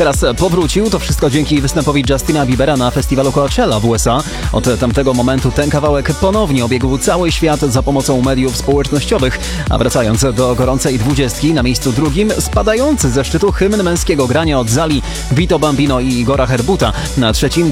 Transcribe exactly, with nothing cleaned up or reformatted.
teraz powrócił. To wszystko dzięki występowi Justina Biebera na festiwalu Coachella w U S A. Od tamtego momentu ten kawałek ponownie obiegł cały świat za pomocą mediów społecznościowych. A wracając do gorącej dwudziestki, na miejscu drugim spadający ze szczytu hymn męskiego grania od Zali, Vito Bambino i Igora Herbuta. Na trzecim